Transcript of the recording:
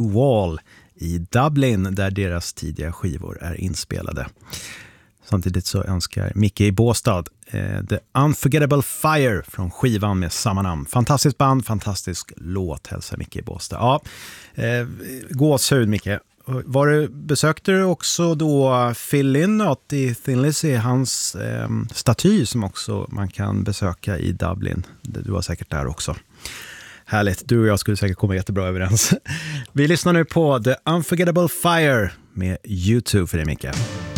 Wall i Dublin där deras tidiga skivor är inspelade. Samtidigt så önskar Micke i Båstad The Unforgettable Fire från skivan med samma namn. Fantastiskt band, fantastisk låt, hälsar Micke i Båstad. Ja, gåshud Micke. Besökte du också då Phil Lynott i Thin Lizzy, hans staty som också man kan besöka i Dublin. Du var säkert där också. Härligt, du och jag skulle säkert komma jättebra överens. Vi lyssnar nu på The Unforgettable Fire med U2 för dig Micke.